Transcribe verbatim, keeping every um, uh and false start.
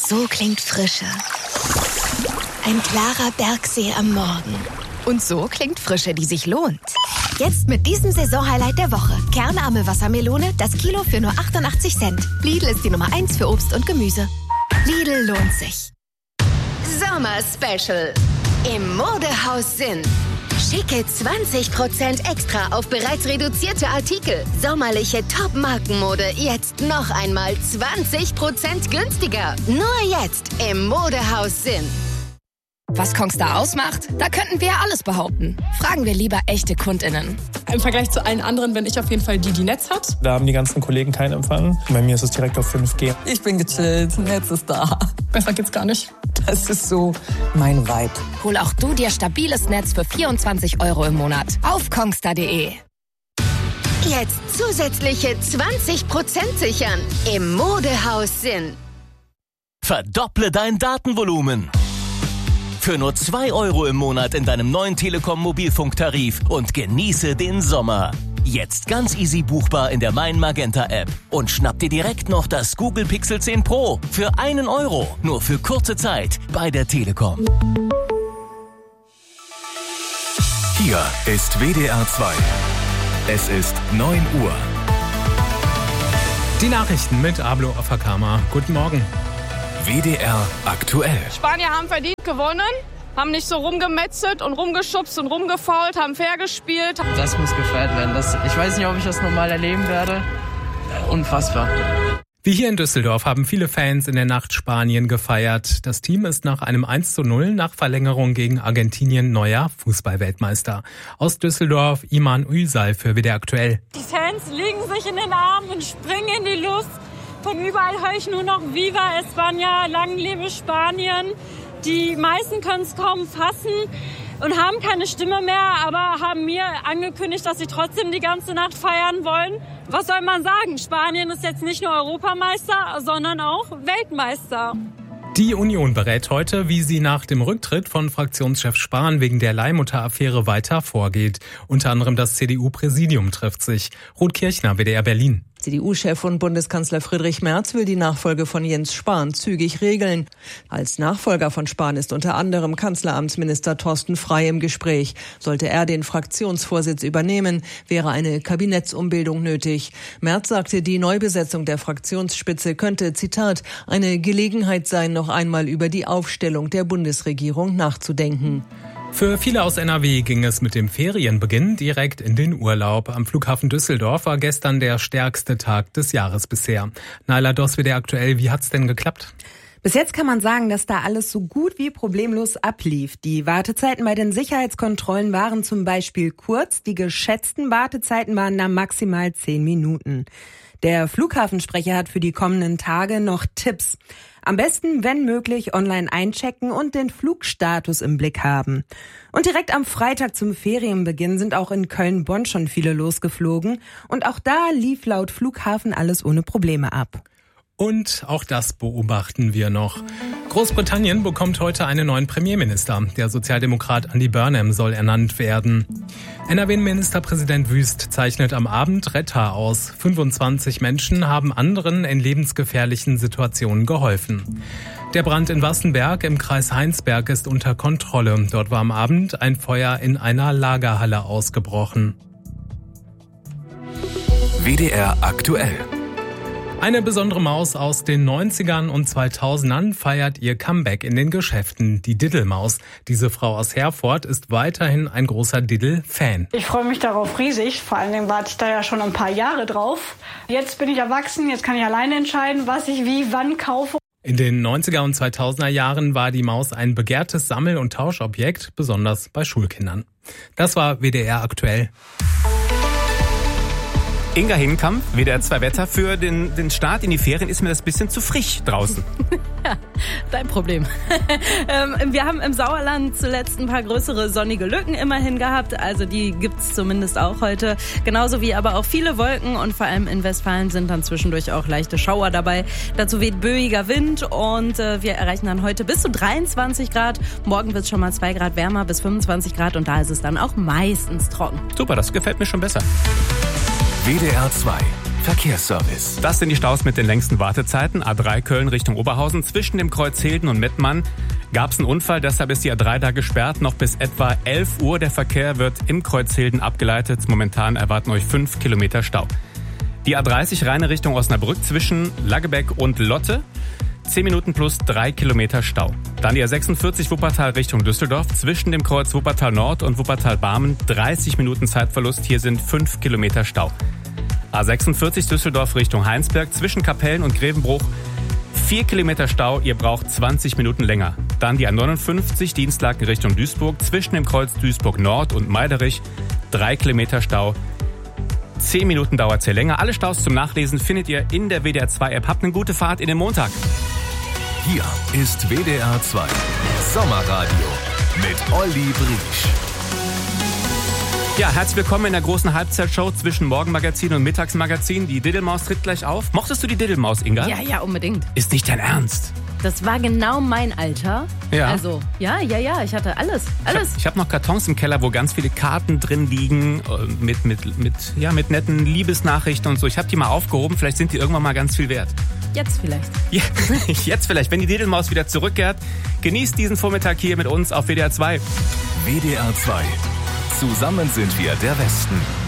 So klingt Frische. Ein klarer Bergsee am Morgen. Und so klingt Frische, die sich lohnt. Jetzt mit diesem Saisonhighlight der Woche. Kernarme Wassermelone, das Kilo für nur achtundachtzig Cent. Lidl ist die Nummer eins für Obst und Gemüse. Lidl lohnt sich. Sommer Special. Im Modehaus Sinn. Schicke zwanzig Prozent extra auf bereits reduzierte Artikel. Sommerliche Top-Markenmode jetzt noch einmal zwanzig Prozent günstiger. Nur jetzt im Modehaus Sinn. Was Kongstar ausmacht? Da könnten wir ja alles behaupten. Fragen wir lieber echte KundInnen. Im Vergleich zu allen anderen bin ich auf jeden Fall die, die Netz hat. Da haben die ganzen Kollegen keinen Empfang. Bei mir ist es direkt auf fünf G. Ich bin gechillt, Netz ist da. Besser geht's gar nicht. Das ist so mein Vibe. Hol auch du dir stabiles Netz für vierundzwanzig Euro im Monat auf kongstar punkt de. Jetzt zusätzliche zwanzig Prozent sichern im Modehaus Sinn. Verdopple dein Datenvolumen. Für nur zwei Euro im Monat in deinem neuen Telekom-Mobilfunktarif und genieße den Sommer. Jetzt ganz easy buchbar in der Mein Magenta App. Und schnapp dir direkt noch das Google Pixel zehn Pro für einen Euro. Nur für kurze Zeit bei der Telekom. Hier ist W D R zwei. Es ist neun Uhr. Die Nachrichten mit Ablo Afakama. Guten Morgen. W D R aktuell. Spanier haben verdient gewonnen, haben nicht so rumgemetzelt und rumgeschubst und rumgefault, haben fair gespielt. Das muss gefeiert werden. Das, ich weiß nicht, ob ich das nochmal erleben werde. Unfassbar. Wie hier in Düsseldorf haben viele Fans in der Nacht Spanien gefeiert. Das Team ist nach einem eins zu null nach Verlängerung gegen Argentinien neuer Fußballweltmeister. Aus Düsseldorf Iman Üsal für W D R aktuell. Die Fans liegen sich in den Armen und springen in die Luft. Von überall höre ich nur noch Viva España, lang lebe Spanien. Die meisten können es kaum fassen und haben keine Stimme mehr, aber haben mir angekündigt, dass sie trotzdem die ganze Nacht feiern wollen. Was soll man sagen? Spanien ist jetzt nicht nur Europameister, sondern auch Weltmeister. Die Union berät heute, wie sie nach dem Rücktritt von Fraktionschef Spahn wegen der Leihmutter-Affäre weiter vorgeht. Unter anderem das C D U-Präsidium trifft sich. Ruth Kirchner, W D R Berlin. C D U-Chef und Bundeskanzler Friedrich Merz will die Nachfolge von Jens Spahn zügig regeln. Als Nachfolger von Spahn ist unter anderem Kanzleramtsminister Thorsten Frey im Gespräch. Sollte er den Fraktionsvorsitz übernehmen, wäre eine Kabinettsumbildung nötig. Merz sagte, die Neubesetzung der Fraktionsspitze könnte, Zitat, eine Gelegenheit sein, noch einmal über die Aufstellung der Bundesregierung nachzudenken. Für viele aus N R W ging es mit dem Ferienbeginn direkt in den Urlaub. Am Flughafen Düsseldorf war gestern der stärkste Tag des Jahres bisher. Naila Doss, W D R aktuell, wie hat's denn geklappt? Bis jetzt kann man sagen, dass da alles so gut wie problemlos ablief. Die Wartezeiten bei den Sicherheitskontrollen waren zum Beispiel kurz. Die geschätzten Wartezeiten waren da maximal zehn Minuten. Der Flughafensprecher hat für die kommenden Tage noch Tipps. Am besten, wenn möglich, online einchecken und den Flugstatus im Blick haben. Und direkt am Freitag zum Ferienbeginn sind auch in Köln-Bonn schon viele losgeflogen. Und auch da lief laut Flughafen alles ohne Probleme ab. Und auch das beobachten wir noch. Großbritannien bekommt heute einen neuen Premierminister. Der Sozialdemokrat Andy Burnham soll ernannt werden. N R W-Ministerpräsident Wüst zeichnet am Abend Retter aus. fünfundzwanzig Menschen haben anderen in lebensgefährlichen Situationen geholfen. Der Brand in Wassenberg im Kreis Heinsberg ist unter Kontrolle. Dort war am Abend ein Feuer in einer Lagerhalle ausgebrochen. W D R aktuell. Eine besondere Maus aus den neunzigern und zweitausendern feiert ihr Comeback in den Geschäften, die Diddelmaus. Diese Frau aus Herford ist weiterhin ein großer Diddle-Fan. Ich freue mich darauf riesig, vor allen Dingen warte ich da ja schon ein paar Jahre drauf. Jetzt bin ich erwachsen, jetzt kann ich alleine entscheiden, was ich wie wann kaufe. In den neunziger und zweitausender Jahren war die Maus ein begehrtes Sammel- und Tauschobjekt, besonders bei Schulkindern. Das war W D R aktuell. Inga Hinkamp, W D R zwei Wetter. Für den, den Start in die Ferien ist mir das ein bisschen zu frisch draußen. Ja, dein Problem. ähm, wir haben im Sauerland zuletzt ein paar größere sonnige Lücken immerhin gehabt. Also die gibt's zumindest auch heute. Genauso wie aber auch viele Wolken und vor allem in Westfalen sind dann zwischendurch auch leichte Schauer dabei. Dazu weht böiger Wind und äh, wir erreichen dann heute bis zu dreiundzwanzig Grad. Morgen wird's schon mal zwei Grad wärmer bis fünfundzwanzig Grad und da ist es dann auch meistens trocken. Super, das gefällt mir schon besser. W D R zwei. Verkehrsservice. Das sind die Staus mit den längsten Wartezeiten. A drei Köln Richtung Oberhausen. Zwischen dem Kreuz Hilden und Mettmann gab es einen Unfall, deshalb ist die A drei da gesperrt. Noch bis etwa elf Uhr. Der Verkehr wird im Kreuz Hilden abgeleitet. Momentan erwarten euch fünf Kilometer Stau. Die A dreißig Rheine Richtung Osnabrück zwischen Laggebeck und Lotte. zehn Minuten plus drei Kilometer Stau. Dann die A sechsundvierzig Wuppertal Richtung Düsseldorf. Zwischen dem Kreuz Wuppertal Nord und Wuppertal Barmen dreißig Minuten Zeitverlust. Hier sind fünf Kilometer Stau. A sechsundvierzig Düsseldorf Richtung Heinsberg. Zwischen Kapellen und Grevenbruch vier Kilometer Stau. Ihr braucht zwanzig Minuten länger. Dann die A neunundfünfzig Dienstlaken Richtung Duisburg. Zwischen dem Kreuz Duisburg Nord und Meiderich drei Kilometer Stau. zehn Minuten dauert es hier länger. Alle Staus zum Nachlesen findet ihr in der W D R zwei App. Habt eine gute Fahrt in den Montag. Hier ist W D R zwei Sommerradio mit Olli Briesch. Ja, herzlich willkommen in der großen Halbzeitshow zwischen Morgenmagazin und Mittagsmagazin. Die Diddelmaus tritt gleich auf. Mochtest du die Diddelmaus, Inga? Ja, ja, unbedingt. Ist nicht dein Ernst? Das war genau mein Alter. Ja. Also, ja, ja, ja, ich hatte alles, alles. Ich habe hab noch Kartons im Keller, wo ganz viele Karten drin liegen mit, mit, mit, ja, mit netten Liebesnachrichten und so. Ich habe die mal aufgehoben, vielleicht sind die irgendwann mal ganz viel wert. Jetzt vielleicht. Ja, jetzt vielleicht, wenn die Diddelmaus wieder zurückkehrt. Genießt diesen Vormittag hier mit uns auf W D R zwei. W D R zwei. Zusammen sind wir der Westen.